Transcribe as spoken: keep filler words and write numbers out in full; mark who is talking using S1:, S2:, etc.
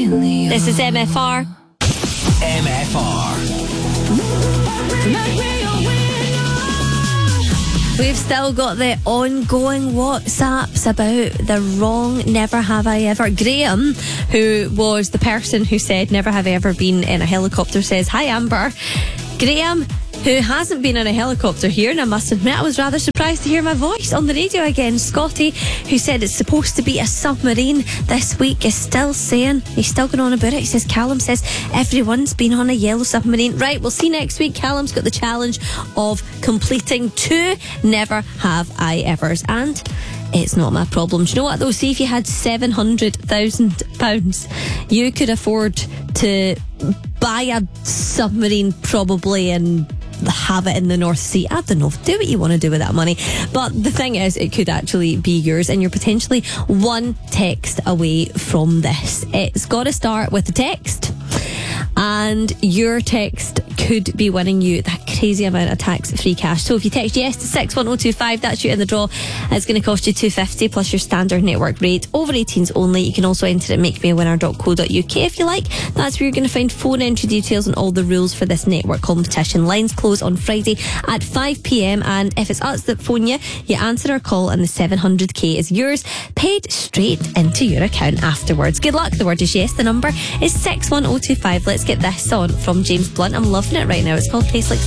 S1: This is M F R.
S2: M F R.
S1: We've still got the ongoing WhatsApps about the wrong never have I ever. Graham, who was the person who said never have I ever been in a helicopter, says, hi Amber. Graham, who hasn't been in a helicopter here, and I must admit I was rather surprised to hear my voice on the radio again. Scotty, who said it's supposed to be a submarine this week, is still saying, he's still going on about it. He says, Callum says everyone's been on a yellow submarine. Right, we'll see next week. Callum's got the challenge of completing two never have I evers, and it's not my problem. Do you know what though? See, if you had seven hundred thousand pounds, you could afford to buy a submarine probably and have it in the North Sea. I don't know, do what you want to do with that money, but the thing is, it could actually be yours, and you're potentially one text away from this. It's got to start with a text, and your text could be winning you that crazy amount of tax-free cash. So if you text yes to six one oh two five, that's you in the draw. It's going to cost you two fifty plus your standard network rate. Over eighteens only. You can also enter at make me a winner dot co dot uk if you like. That's where you're going to find phone entry details and all the rules for this network competition. Lines close on Friday at five p.m, and if it's us that phone you, you answer our call and the seven hundred k is yours, paid straight into your account afterwards. Good luck. The word is yes. The number is six one oh two five. Let's get this on from James Blunt. I'm loving it right now. It's called Tastes Like